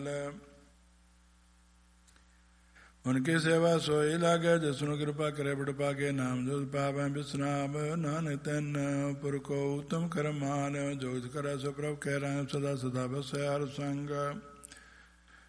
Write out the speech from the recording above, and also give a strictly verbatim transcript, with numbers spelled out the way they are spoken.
उनकी सेवा सोई लागे जिसनु कृपा करे बड़ पागे नाम जो पावै विश्राम नानक तन पुर को उत्तम कर्म मान जो कर सो प्रभ कह रहे सदा सदा बस हर संग